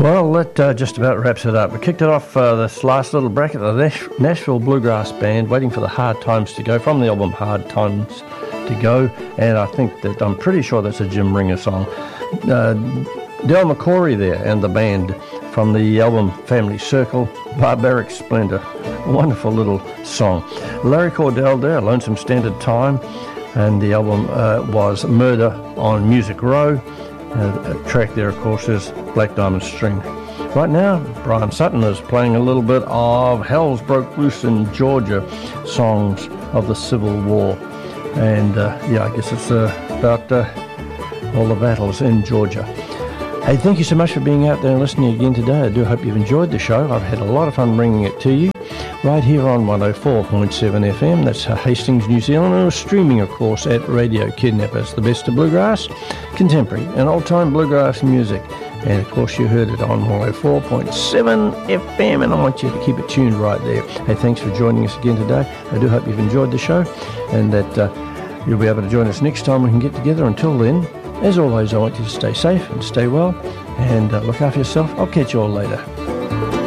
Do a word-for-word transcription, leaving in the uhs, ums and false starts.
Well, that uh, just about wraps it up. We kicked it off uh, this last little bracket, the Nash- Nashville Bluegrass Band, Waiting for the Hard Times to Go, from the album Hard Times to Go, and I think that, I'm pretty sure that's a Jim Ringer song. Uh, Del McCoury there and the band from the album Family Circle, Barbaric Splendor, a wonderful little song. Larry Cordell there, Lonesome Standard Time, and the album uh, was Murder on Music Row. Uh, a track there, of course, is Black Diamond String. Right now, Brian Sutton is playing a little bit of Hells Broke Loose in Georgia, songs of the Civil War. And uh, yeah, I guess it's uh, about uh, all the battles in Georgia. Hey, thank you so much for being out there and listening again today. I do hope you've enjoyed the show. I've had a lot of fun bringing it to you right here on one oh four point seven F M. That's Hastings, New Zealand. And we're streaming, of course, at Radio Kidnappers, the best of bluegrass, contemporary and old-time bluegrass music. And, of course, you heard it on one oh four point seven F M, and I want you to keep it tuned right there. Hey, thanks for joining us again today. I do hope you've enjoyed the show and that uh, you'll be able to join us next time we can get together. Until then, as always, I want you to stay safe and stay well and uh, look after yourself. I'll catch you all later.